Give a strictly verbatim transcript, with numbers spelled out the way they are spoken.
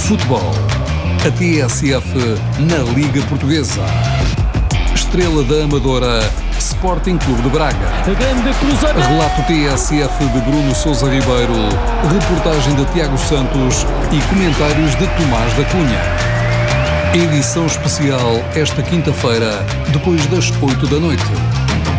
Futebol. A T S F na Liga Portuguesa. Estrela da Amadora, Sporting Clube de Braga. Relato T S F de Bruno Sousa Ribeiro, reportagem de Tiago Santos e comentários de Tomás da Cunha. Edição especial esta quinta-feira, depois das oito da noite.